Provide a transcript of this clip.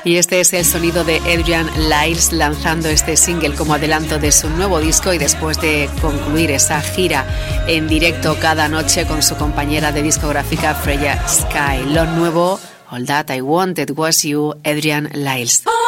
Y este es el sonido de Adrian Lyles lanzando este single como adelanto de su nuevo disco y después de concluir esa gira en directo cada noche con su compañera de discográfica Freya Sky. Lo nuevo, All That I Wanted Was You, Adrian Lyles.